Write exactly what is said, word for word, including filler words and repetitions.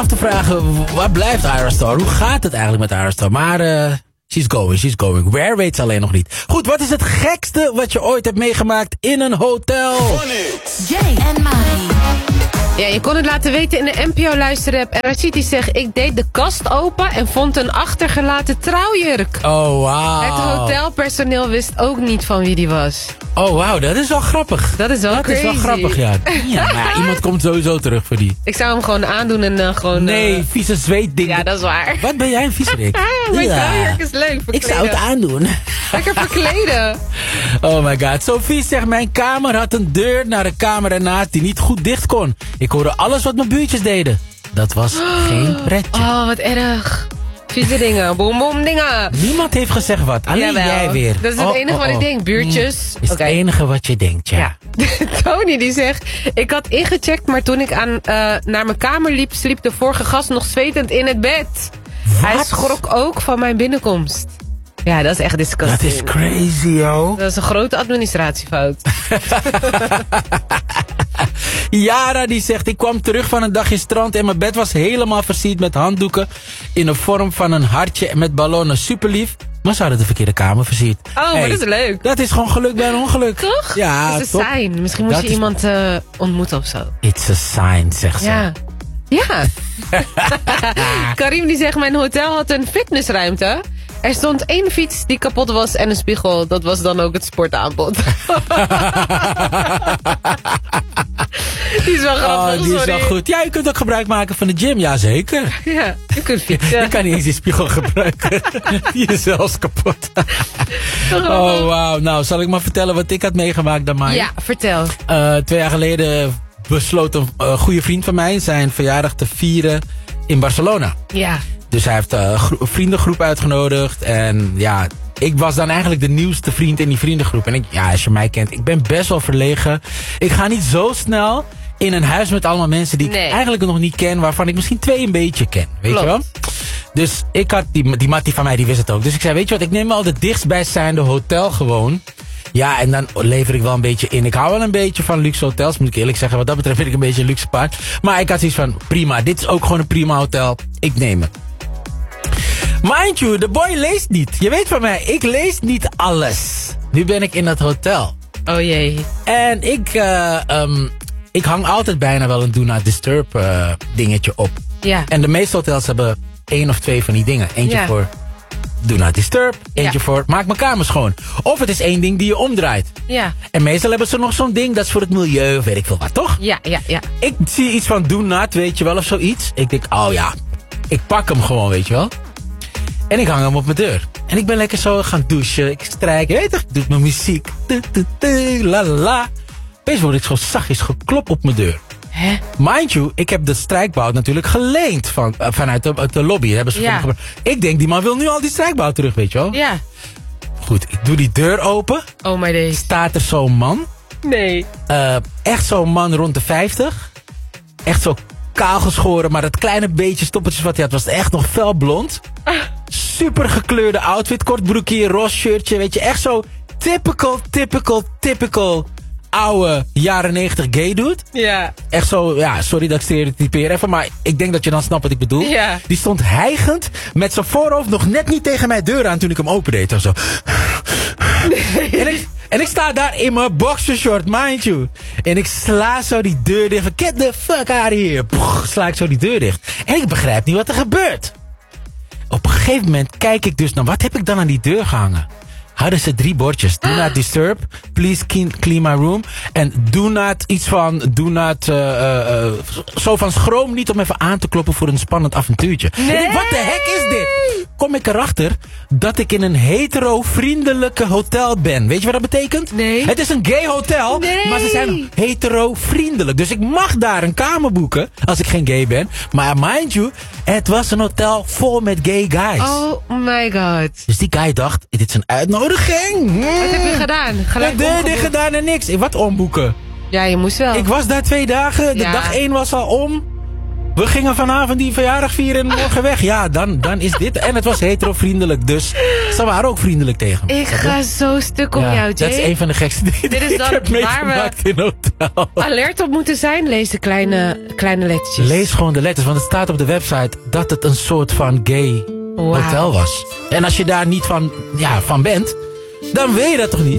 af te vragen, waar blijft Aerostar? Hoe gaat het eigenlijk met Aerostar? Maar uh, she's going, she's going. Where weet ze alleen nog niet. Goed, wat is het gekste wat je ooit hebt meegemaakt in een hotel? Jay en Marie. Ja, je kon het laten weten in de N P O-luisterapp. En Rashidi zegt, ik deed de kast open en vond een achtergelaten trouwjurk. Oh, wauw. Het hotelpersoneel wist ook niet van wie die was. Oh, wauw, dat is wel grappig. Dat is wel Dat crazy. is wel grappig, ja. Ja, maar ja, iemand komt sowieso terug voor die. Ik zou hem gewoon aandoen en uh, gewoon... Nee, uh, vieze zweetding. Ja, dat is waar. Wat ben jij een viezerik? Mijn Ja. trouwjurk is leuk, verkleden. Ik zou het aandoen. Lekker verkleden. Oh my god. Sophie zegt, mijn kamer had een deur naar de kamer ernaast die niet goed dicht kon. Ik hoorde alles wat mijn buurtjes deden. Dat was geen pretje. Oh, wat erg. Vieze dingen, boem boem dingen. Niemand heeft gezegd wat, alleen Jawel. jij weer. Dat is het Oh, enige oh, wat ik oh. denk, buurtjes. Is Oké. het enige wat je denkt, ja. Ja. Tony die zegt, ik had ingecheckt, maar toen ik aan, uh, naar mijn kamer liep, sliep de vorige gast nog zwetend in het bed. Wat? Hij schrok ook van mijn binnenkomst. Ja, dat is echt disgusting. Dat is crazy, yo. Dat is een grote administratiefout. Yara die zegt, ik kwam terug van een dagje strand en mijn bed was helemaal versierd met handdoeken in de vorm van een hartje en met ballonnen. Super lief, maar ze hadden de verkeerde kamer versierd. Oh, maar dat is leuk. Dat is gewoon geluk bij een ongeluk. Toch? Ja, dat is toch? een sign. Misschien moet Dat je is- iemand uh, ontmoeten of zo. It's a sign, zegt ze. Ja. Ja. Karim die zegt, mijn hotel had een fitnessruimte. Er stond één fiets die kapot was en een spiegel. Dat was dan ook het sportaanbod. Die is wel grappig, Oh, die is sorry. wel goed. Ja, je kunt ook gebruik maken van de gym, jazeker. Ja, je kunt fietsen. Je kan niet eens die spiegel gebruiken. Die is zelfs kapot. Oh, wauw. Nou, zal ik maar vertellen wat ik had meegemaakt dan, Maya? Ja, vertel. Uh, twee jaar geleden besloot een uh, goede vriend van mij zijn verjaardag te vieren in Barcelona. Ja. Dus hij heeft uh, gro- een vriendengroep uitgenodigd. En ja, ik was dan eigenlijk de nieuwste vriend in die vriendengroep. En ik, ja, als je mij kent, ik ben best wel verlegen. Ik ga niet zo snel in een huis met allemaal mensen die Nee. ik eigenlijk nog niet ken. Waarvan ik misschien twee een beetje ken. Weet Klopt. je wel? Dus ik had, die, die mattie van mij, die wist het ook. Dus ik zei, weet je wat, ik neem al het dichtstbijzijnde hotel gewoon. Ja, en dan lever ik wel een beetje in. Ik hou wel een beetje van luxe hotels, moet ik eerlijk zeggen. Wat dat betreft vind ik een beetje een luxe paard. Maar ik had zoiets van, prima, dit is ook gewoon een prima hotel. Ik neem het. Mind you, de boy leest niet. Je weet van mij, ik lees niet alles. Nu ben ik in dat hotel. Oh jee. En ik, uh, um, ik hang altijd bijna wel een Do Not Disturb uh, dingetje op. Ja. En de meeste hotels hebben één of twee van die dingen. Eentje Ja. voor Do Not Disturb, eentje Ja. voor maak mijn kamer schoon. Of het is één ding die je omdraait. Ja. En meestal hebben ze nog zo'n ding, dat is voor het milieu, of weet ik veel wat, toch? Ja, ja, ja. Ik zie iets van Do Not, weet je wel, of zoiets. Ik denk, oh ja, ik pak hem gewoon, weet je wel. En ik hang hem op mijn deur. En ik ben lekker zo gaan douchen. Ik strijk, je weet toch, ik doe mijn muziek. Tu, tu, tu, la la la. Opeens word ik zo zachtjes geklopt op mijn deur. Hè? Mind you, ik heb de strijkbout natuurlijk geleend van, uh, vanuit de, uit de lobby. Dat hebben ze Ja. van me gebruikt. Ik denk, die man wil nu al die strijkbout terug, weet je wel. Ja. Goed, ik doe die deur open. Oh my days. Staat er zo'n man. Nee. Uh, echt zo'n man rond de vijftig. Echt zo kaal geschoren, maar dat kleine beetje stoppeltjes wat hij had, was echt nog fel blond. Super gekleurde outfit, kort broekje, roze shirtje, weet je. Echt zo typical, typical, typical oude jaren negentig gay dude. Ja. Echt zo, ja, sorry dat ik stereotypeer even, maar ik denk dat je dan snapt wat ik bedoel. Ja. Die stond hijgend met zijn voorhoofd nog net niet tegen mijn deur aan toen ik hem opendeed. Of zo. En, ik, en ik sta daar in mijn boxershort, mind you. En ik sla zo die deur dicht. Get the fuck out of here. Poch, sla ik zo die deur dicht. En ik begrijp niet wat er gebeurt. Op een gegeven moment kijk ik dus naar, wat heb ik dan aan die deur gehangen? Hadden ze drie bordjes. Do not disturb. Please clean, clean my room. En do not iets van, do not, uh, uh, uh, zo van schroom niet om even aan te kloppen voor een spannend avontuurtje. Nee. En ik, wat de hek is dit? Kom ik erachter dat ik in een hetero-vriendelijke hotel ben. Weet je wat dat betekent? Nee. Het is een gay hotel, Nee. maar ze zijn hetero-vriendelijk. Dus ik mag daar een kamer boeken als ik geen gay ben. Maar mind you, het was een hotel vol met gay guys. Oh my god. Dus die guy dacht, dit is een uitnodiging. Hmm. Wat heb je gedaan? Gelijk De deur omgeboekt. dicht gedaan en niks. Ik, wat omboeken? Ja, je moest wel. Ik was daar twee dagen. De Ja. dag één was al om. We gingen vanavond die verjaardag vieren en morgen weg. Ja, dan, dan is dit. En het was hetero-vriendelijk, dus ze waren ook vriendelijk tegen me. Ik ga zo stuk om Ja, jou, dat is Jay. een van de gekste dingen Dit is die ik dan heb waar meegemaakt in een hotel. Alert op moeten zijn, lees de kleine, kleine lettertjes. Lees gewoon de letters, want het staat op de website dat het een soort van gay Wauw. hotel was. En als je daar niet van, ja, van bent, dan weet je dat toch niet?